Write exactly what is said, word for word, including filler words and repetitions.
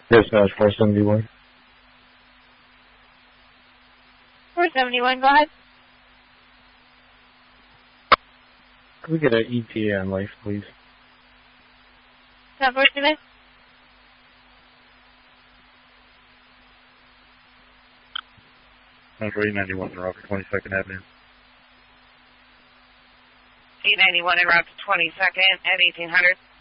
Dispatch four seventy-one. four seventy-one, go ahead. Could we get an E T A on life, please? ten four seven. Number eight ninety-one in route to twenty-second Avenue. eight ninety-one in route to twenty-second at eighteen hundred.